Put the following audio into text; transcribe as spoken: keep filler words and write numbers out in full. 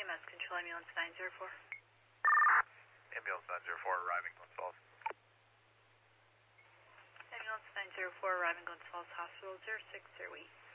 M S Control, ambulance nine zero four. Ambulance nine zero four arriving Glens Falls. Ambulance nine zero four arriving Glens Falls Hospital, zero six zero eight.